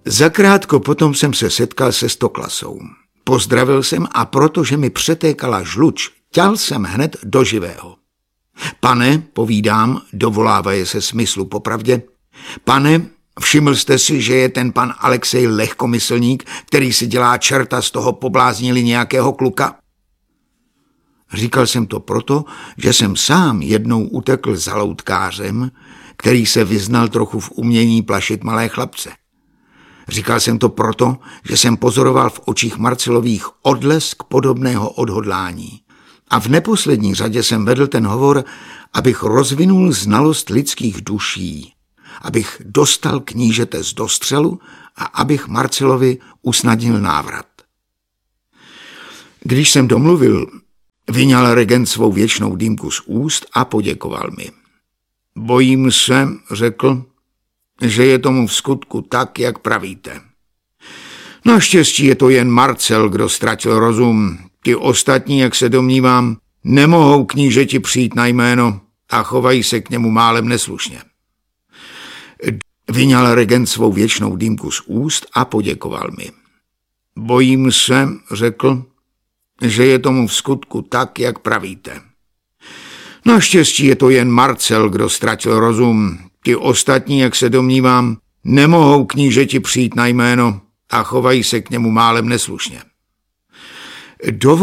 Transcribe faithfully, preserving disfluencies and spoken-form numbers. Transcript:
Zakrátko potom jsem se setkal se stoklasou. Pozdravil jsem a protože mi přetékala žluč, ťal jsem hned do živého. Pane, povídám, dovolávaje se smyslu popravdě, pane, všiml jste si, že je ten pan Alexej lehkomyslník, který si dělá čerta, z toho pobláznili nějakého kluka? Říkal jsem to proto, že jsem sám jednou utekl za loutkářem, který se vyznal trochu v umění plašit malé chlapce. Říkal jsem to proto, že jsem pozoroval v očích Marcelových odlesk podobného odhodlání. A v neposlední řadě jsem vedl ten hovor, abych rozvinul znalost lidských duší, abych dostal knížete z dostřelu a abych Marcelovi usnadnil návrat. Když jsem domluvil, vyňal regent svou věčnou dýmku z úst a poděkoval mi. Bojím se, řekl, že je tomu v skutku tak, jak pravíte. Naštěstí je to jen Marcel, kdo ztratil rozum. Ti ostatní, jak se domnívám, nemohou knížeti přijít na jméno a chovají se k němu málem neslušně. Vyňal regent svou věčnou dýmku z úst a poděkoval mi. Bojím se, řekl, že je tomu v skutku tak, jak pravíte. Naštěstí je to jen Marcel, kdo ztratil rozum. Ti ostatní, jak se domnívám, nemohou knížeti přijít na jméno a chovají se k němu málem neslušně.